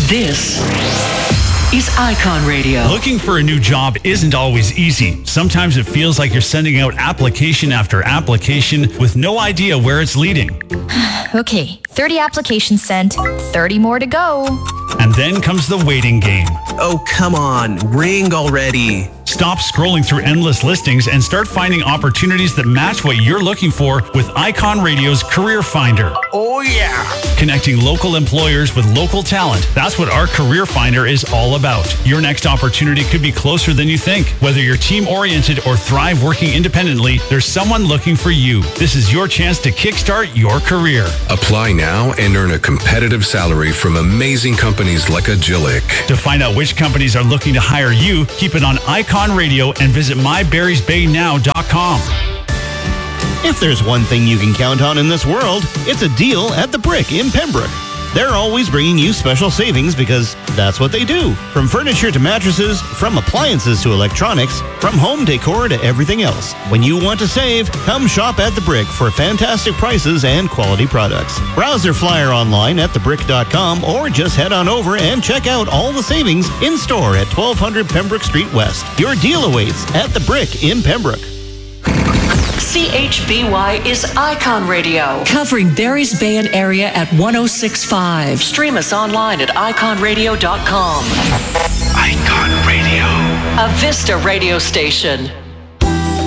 This is Icon Radio. Looking for a new job isn't always easy. Sometimes it feels like you're sending out application after application with no idea where it's leading. Okay, 30 applications sent, 30 more to go. And then comes the waiting game. Oh, come on, ring already. Stop scrolling through endless listings and start finding opportunities that match what you're looking for with Icon Radio's Career Finder. Oh, yeah. Connecting local employers with local talent. That's what our Career Finder is all about. Your next opportunity could be closer than you think. Whether you're team-oriented or thrive working independently, there's someone looking for you. This is your chance to kickstart your career. Apply now and earn a competitive salary from amazing companies like Agilic. To find out which companies are looking to hire you, keep it on Icon Radio and visit myberriesbaynow.com. If there's one thing you can count on in this world, it's a deal at The Brick in Pembroke. They're always bringing you special savings because that's what they do. From furniture to mattresses, from appliances to electronics, from home decor to everything else. When you want to save, come shop at The Brick for fantastic prices and quality products. Browse their flyer online at thebrick.com or just head on over and check out all the savings in store at 1200 Pembroke Street West. Your deal awaits at The Brick in Pembroke. CHBY is Icon Radio, covering Barry's Bay and area at 106.5. Stream us online at iconradio.com. Icon Radio. A Vista radio station.